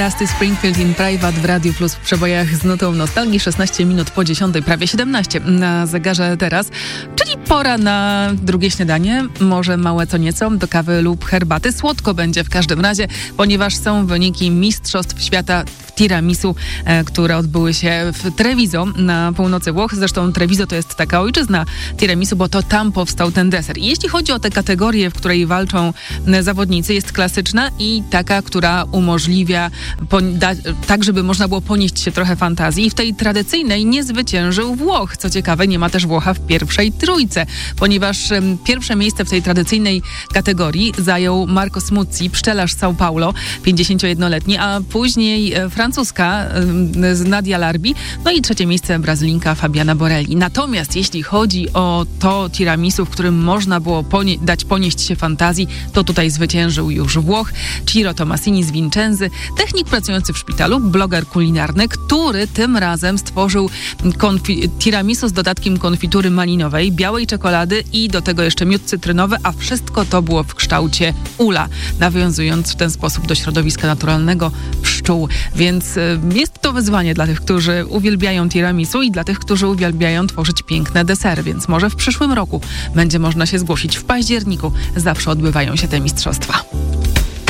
Dusty Springfield in Private w Radiu Plus w przebojach z nutą nostalgii. 16 minut po 10, prawie 17 na zegarze teraz. Czyli pora na drugie śniadanie, może małe co nieco, do kawy lub herbaty. Słodko będzie w każdym razie, ponieważ są wyniki Mistrzostw Świata w tiramisu, które odbyły się w Treviso na północy Włoch. Zresztą Treviso to jest taka ojczyzna tiramisu, bo to tam powstał ten deser. I jeśli chodzi o tę kategorię, w której walczą zawodnicy, jest klasyczna i taka, która umożliwia tak, żeby można było ponieść się trochę fantazji. I w tej tradycyjnej nie zwyciężył Włoch. Co ciekawe, nie ma też Włocha w pierwszej trójce, ponieważ pierwsze miejsce w tej tradycyjnej kategorii zajął Marco Smuzzi, pszczelarz z São Paulo, 51-letni, a później francuska Nadia Larbi, no i trzecie miejsce Brazylinka Fabiana Borelli. Natomiast jeśli chodzi o to tiramisu, w którym można było dać ponieść się fantazji, to tutaj zwyciężył już Włoch, Ciro Tomasini z Vincenzy, technik pracujący w szpitalu, bloger kulinarny, który tym razem stworzył tiramisu z dodatkiem konfitury malinowej, białej czekolady i do tego jeszcze miód cytrynowy, a wszystko to było w kształcie ula, nawiązując w ten sposób do środowiska naturalnego pszczół. Więc jest to wyzwanie dla tych, którzy uwielbiają tiramisu i dla tych, którzy uwielbiają tworzyć piękne desery, więc może w przyszłym roku będzie można się zgłosić. W październiku zawsze odbywają się te mistrzostwa.